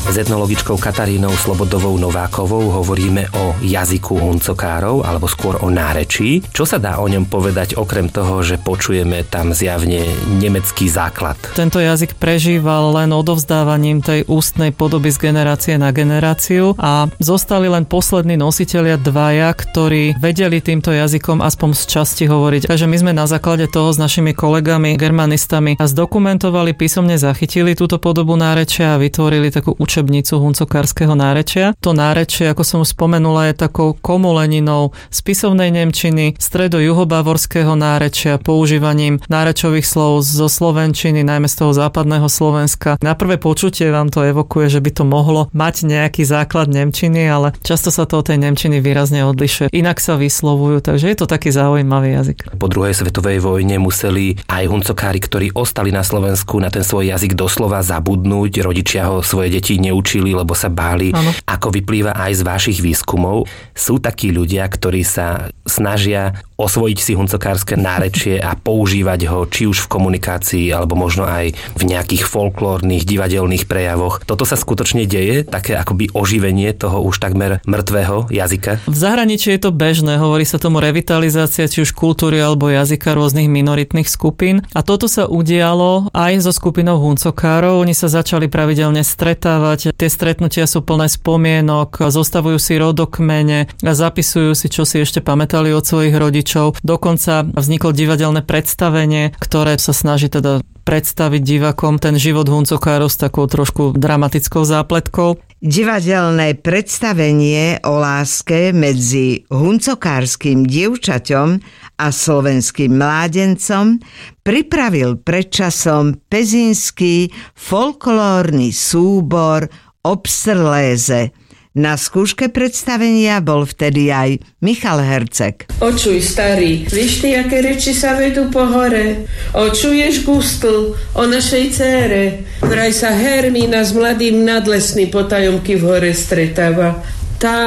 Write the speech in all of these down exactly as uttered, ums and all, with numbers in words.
S etnologičkou Katarínou Slobodovou Novákovou hovoríme o jazyku huncokárov, alebo skôr o nárečí. Čo sa dá o ňom povedať, okrem toho, že počujeme tam zjavne nemecký základ? Tento jazyk prežíval len odovzdávaním tej ústnej podoby z generácie na generáciu a zostali len poslední nositelia dvaja, ktorí vedeli týmto jazykom aspoň z časti hovoriť. Takže my sme na základe toho s našimi kolegami, germanistami zdokumentovali, písomne zachytili túto podobu nárečia a vytvorili takú učebnicu huncokárskeho nárečia. To nárečie, ako som spomenula, je takou komoleninou spisovnej nemčiny, stredo-juhobávorského nárečia, používaním nárečových slov zo slovenčiny, najmä z toho západného Slovenska. Na prvé počutie vám to evokuje, že by to mohlo mať nejaký základ nemčiny, ale často sa to od tej nemčiny výrazne odlišuje. Inak sa vyslovujú, takže je to taký zaujímavý jazyk. Po druhej svetovej vojne museli aj huncokári, ktorí ostali na Slovensku, na ten svoj jazyk doslova zabudnúť. Rodičia ho svoje deti neučili, lebo sa báli. Ano. Ako vyplýva aj z vašich výskumov, sú takí ľudia, ktorí sa snažia osvojiť si huncokárske nárečie a používať ho či už v komunikácii, alebo možno aj v nejakých folklórnych, divadelných prejavoch. Toto sa skutočne deje? Také akoby oživenie toho už takmer mŕtvého jazyka? V zahraničí je to bežné, hovorí sa tomu revitalizácia či už kultúry alebo jazyka rôznych minoritných skupín. A toto sa udialo aj so skupinou huncokárov. Oni sa začali pravidelne stretávať. Tie stretnutia sú plné spomienok, zostavujú si rodokmene a zapisujú si, čo si ešte pamätali od svojich rodičov. Dokonca vzniklo divadelné predstavenie, ktoré sa snaží teda predstaviť divákom ten život huncokárov s takou trošku dramatickou zápletkou. Divadelné predstavenie o láske medzi huncokárskym dievčaťom a slovenským mládencom pripravil predčasom pezínsky folklórny súbor Obstrléze. Na skúške predstavenia bol vtedy aj Michal Herceg. Očuj, starý, víš ty, aké reči sa vedú po hore? Očuješ, Gustl, o našej dcére? Vraj sa Hermína s mladým nadlesným potajomky v hore stretáva. Tá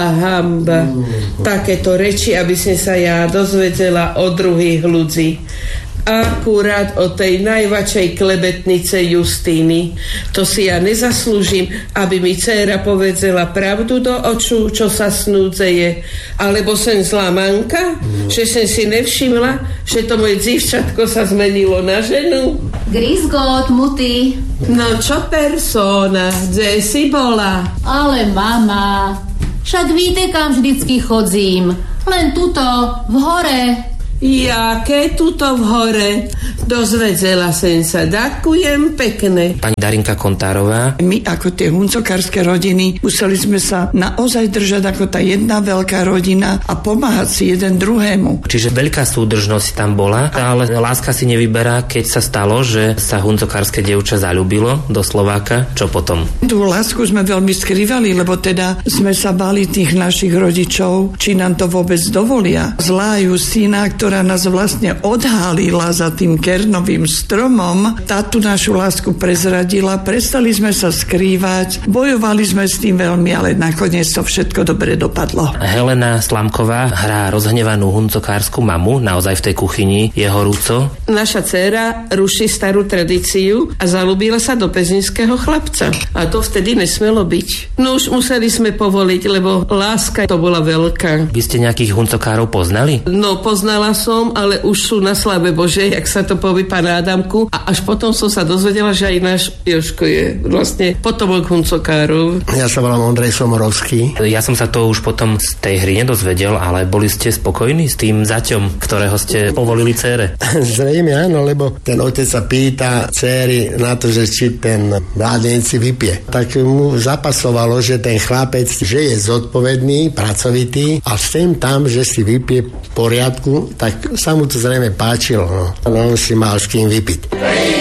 hamba. Takéto reči, aby som sa ja dozvedela o druhých ľudí. Akurát o tej najväčšej klebetnice Justíny. To si ja nezaslúžim, aby mi dcéra povedzela pravdu do očú, čo sa snúdzeje. Alebo som zlá manka, no. Že som si nevšimla, že to moje dzivčatko sa zmenilo na ženu. Grisgot, muty. No čo persona, kde si bola? Ale mama, však víte, kam vždycky chodzím. Len tuto, v hore. Jaké tuto v hore? Dozvedela som sa. Ďakujem pekne. Pani Darinka Kontárová. My ako tie huncokárske rodiny museli sme sa naozaj držať ako tá jedna veľká rodina a pomáhať si jeden druhému. Čiže veľká súdržnosť tam bola, ale láska si nevyberá, keď sa stalo, že sa huncokárske dievča zaľúbilo do Slováka. Čo potom? Tú lásku sme veľmi skrývali, lebo teda sme sa báli tých našich rodičov, či nám to vôbec dovolia. Zlá Justína, ktorá nás vlastne odhalila za tým kernovým stromom, táto našu lásku prezradila, prestali sme sa skrývať, bojovali sme s tým veľmi, ale nakoniec to všetko dobre dopadlo. Helena Slamková hrá rozhnevanú huncokársku mamu, naozaj v tej kuchyni je horúco. Naša dcéra ruší starú tradíciu a zalúbila sa do pezinského chlapca. A to vtedy nesmelo byť. No už museli sme povoliť, lebo láska to bola veľká. Vy ste nejakých huncokárov poznali? No, poznala som, ale už sú na sláve Božej, jak sa to povie pán Adamku. A až potom som sa dozvedela, že aj náš Jožko je vlastne potomok huncokárov. Ja sa volám Ondrej Somorovský. Ja som sa to už potom z tej hry nedozvedel, ale boli ste spokojní s tým zaťom, ktorého ste povolili dcére? Zrejme áno, lebo ten otec sa pýta dcéry na to, že či ten mládenec si vypije. Tak mu zapasovalo, že ten chlapec, že je zodpovedný, pracovitý a s tým tam, že si vypije v poriadku, tak sa mu to zrejme páčilo. No. On si mal s kým vypiť.